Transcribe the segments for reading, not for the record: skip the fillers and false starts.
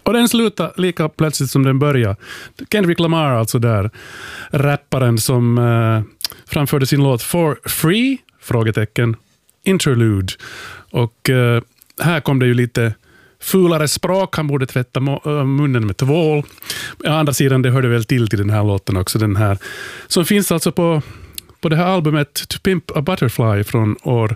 Och den slutar lika plötsligt som den börjar. Kendrick Lamar alltså där, rapparen som framförde sin låt For Free, frågetecken, interlude. Och här kom det ju lite fulare språk, han borde tvätta munnen med tvål. Å andra sidan, det hörde väl till den här låten också, den här som finns alltså på det här albumet To Pimp a Butterfly från år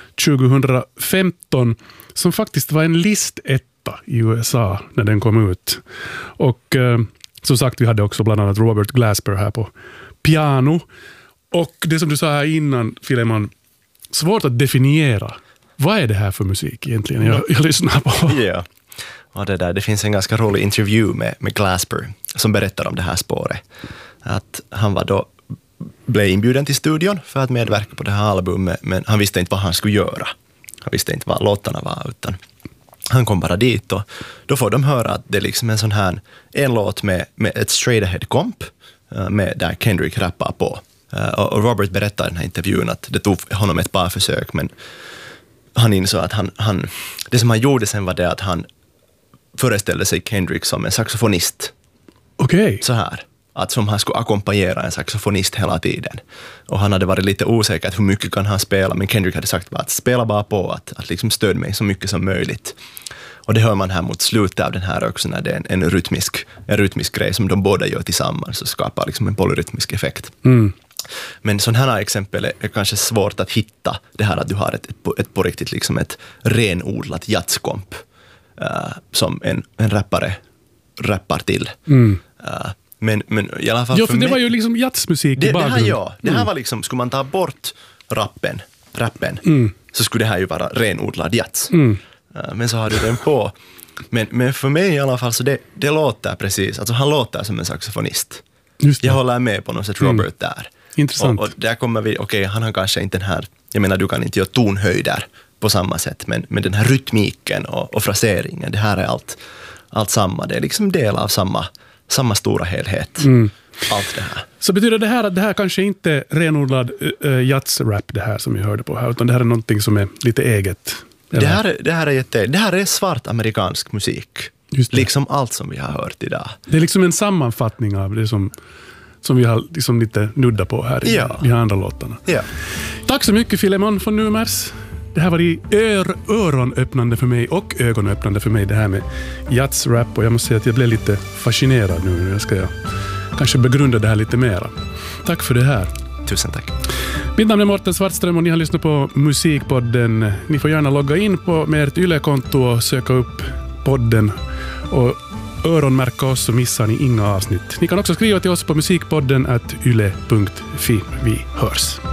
2015, som faktiskt var en listetta i USA när den kom ut. Och som sagt, vi hade också bland annat Robert Glasper här på piano. Och det som du sa här innan, Filemon, svårt att definiera. Vad är det här för musik egentligen jag lyssnar på? Ja, och det finns en ganska rolig intervju med Glasper som berättar om det här spåret. Att han blev inbjuden till studion för att medverka på det här albumet, men han visste inte vad han skulle göra. Han visste inte vad låtarna var, utan han kom bara dit och då får de höra att det är liksom en låt med ett straight ahead komp med där Kendrick rappar på. Och Robert berättar i den här intervjun att det tog honom ett par försök, men han insåg att det som han gjorde sen var det att han föreställde sig Kendrick som en saxofonist. Okej. Så här. Att som han skulle ackompanjera en saxofonist hela tiden. Och han hade varit lite osäker hur mycket kan han spela, men Kendrick hade sagt att spela bara på, att liksom stöd mig så mycket som möjligt. Och det hör man här mot slutet av den här också, när det är en rytmisk grej som de båda gör tillsammans och skapar liksom en polyrytmisk effekt. Mm. Men sådana här exempel är kanske svårt att hitta, det här att du har ett på riktigt liksom ett renodlat jazzkomp som en rappare rappar till. Mm. Men i alla fall för det var ju liksom jazzmusik i bakgrunden. Det här var liksom, skulle man ta bort rappen så skulle det här ju vara renodlad jazz. Men så har du den på. Men för mig i alla fall så det låter precis, alltså han låter som en saxofonist. Jag håller med på något sätt Robert där. Intressant. Och där kommer vi, han har kanske inte den här, jag menar du kan inte göra tonhöjder på samma sätt, men den här rytmiken och fraseringen, det här är allt samma. Det är liksom del av samma stora helhet. Allt det här. Så betyder det här att det här kanske inte är renodlad jazzrap det här som vi hörde på här, utan det här är någonting som är lite eget? Det här är svart amerikansk musik. Liksom allt som vi har hört idag. Det är liksom en sammanfattning av det som vi har liksom lite nudda på här i de här andra låtarna. Ja. Tack så mycket Filemon von Numers. Det här var öronöppnande för mig och ögonöppnande för mig, det här med jazzrap, och jag måste säga att jag blev lite fascinerad nu. Jag ska kanske begrunda det här lite mera. Tack för det här. Tusen tack. Mitt namn är Mårten Svartström och ni har lyssnat på Musikpodden. Ni får gärna logga in med ert Yle-konto och söka upp podden och öronmärka oss, så missar ni inga avsnitt. Ni kan också skriva till oss på musikpodden @yle.fi. Vi hörs.